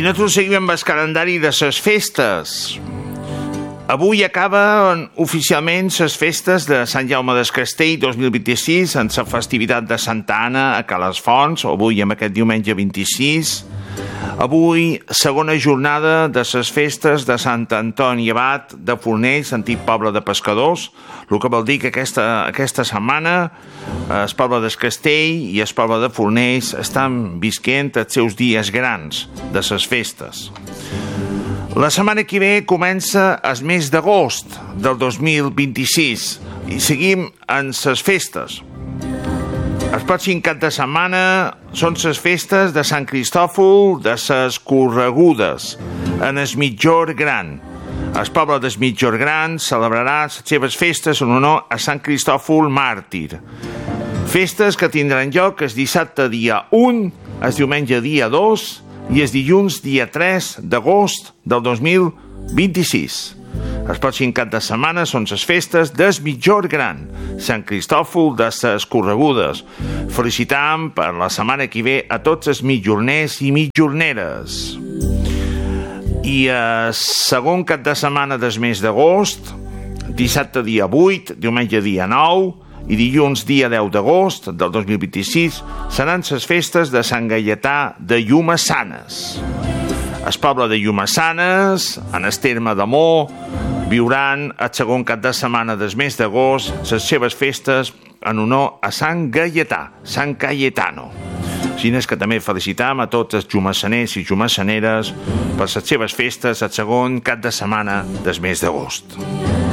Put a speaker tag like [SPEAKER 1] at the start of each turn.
[SPEAKER 1] I nosaltres seguim amb el calendari de les festes. Avui acaben oficialment les festes de Sant Jaume del Castell 2026 en la festivitat de Santa Anna a Calasfonts, avui amb aquest diumenge 26. Avui, segona jornada de les festes de Sant Antoni Abat de Fornells, antic poble de pescadors, el que vol dir que aquesta setmana el poble del Castell i el poble de Fornells estan visquent els seus dies grans de les festes. La setmana que ve comença el mes d'agost del 2026 i seguim en les festes. El pròxim cap de setmana són les festes de Sant Cristòfol de les Corregudes, en el Migjorn Gran. El poble del Migjorn Gran celebrarà les seves festes en honor a Sant Cristòfol Màrtir. Festes que tindran lloc el dissabte dia 1, el diumenge dia 2 i el dilluns dia 3 d'agost del 2026. El pròxim cap de setmana són les festes del Migjorn Gran, Sant Cristòfol de les Corregudes. Felicitam per la setmana que ve a tots els mitjorners i mitjorneres. I el segon cap de setmana del mes d'agost, dissabte dia 8, diumenge dia 9 i dilluns dia 10 d'agost del 2026, seran les festes de Sant Gaietà de Llumassanes. El poble de Llumassanes, en el terme de Mó, viuran el segon cap de setmana del mes d'agost les seves festes en honor a Sant Gaietà, Sant Cayetano. Així és que també felicitam a tots els llumassaners i llumassaneres per les seves festes el segon cap de setmana del mes d'agost.